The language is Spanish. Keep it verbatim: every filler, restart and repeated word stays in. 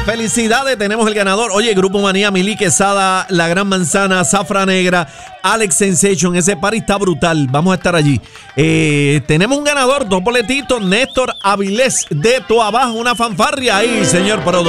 felicidades, tenemos el ganador. Oye, Grupo Manía, Mili Quesada, La Gran Manzana, Zafra Negra, Alex Sensation, ese party está brutal, vamos a estar allí. Eh, tenemos un ganador, dos boletitos, Néstor Avilés de Toabajo, una fanfarria ahí, señor productor.